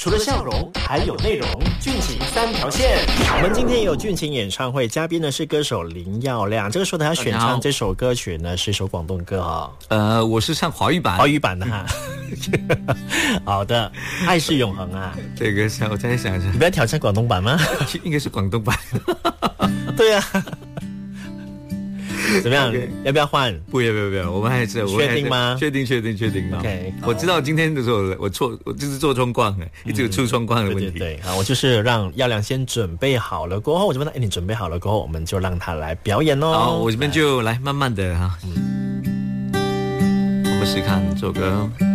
除了笑容，还有内容。俊情三条线。我们今天也有俊情演唱会，嘉宾呢是歌手林耀亮。这个时候他选唱这首歌曲呢是一首广东歌哈。 我是唱华语版。 华语版的哈。好的，爱是永恒啊。 这个我再想一下， 你不要挑战广东版吗？ 应该是广东版。 对啊。怎么样？ Okay. 要不要换？ 不要，我们还是确定吗？ 确定。 OK， 我知道今天的时候我就是做状况一直有出状况的问题。 对，我就是让耀亮先准备好了过后，我就问他，你准备好了过后，我们就让他来表演哦。 好，我这边就来慢慢的哈。我们试看这首歌。